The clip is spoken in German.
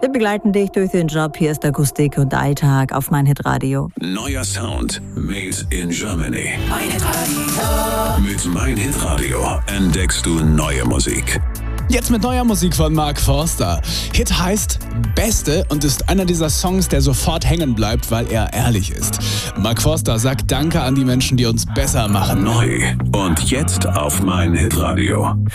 Wir begleiten dich durch den Job. Hier ist Akustik und Alltag auf meinhitradio. Neuer Sound made in Germany. meinhitradio. Mit meinhitradio entdeckst du neue Musik. Jetzt mit neuer Musik von Mark Forster. Hit heißt Beste und ist einer dieser Songs, der sofort hängen bleibt, weil er ehrlich ist. Mark Forster sagt Danke an die Menschen, die uns besser machen. Neu und jetzt auf meinhitradio.